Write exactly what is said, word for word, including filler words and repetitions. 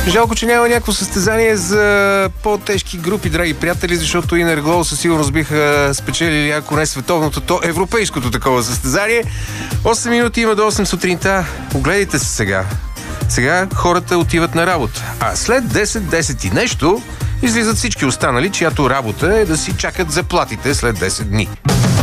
Жалко, че няма някакво състезание за по-тежки групи, драги приятели, защото Inner Glow със сигурност биха спечелили, ако не световното, то европейското такова състезание. осем минути има до осем сутринта. Огледайте се сега. Сега хората отиват на работа. А след десет, десет и нещо излизат всички останали, чиято работа е да си чакат заплатите след десет дни.